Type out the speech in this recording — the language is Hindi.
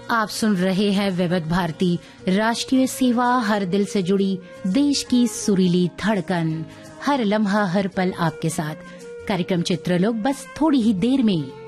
आप सुन रहे हैं विविध भारती राष्ट्रीय सेवा, हर दिल से जुड़ी देश की सुरीली धड़कन, हर लम्हा हर पल आपके साथ। कार्यक्रम चित्रलोक बस थोड़ी ही देर में।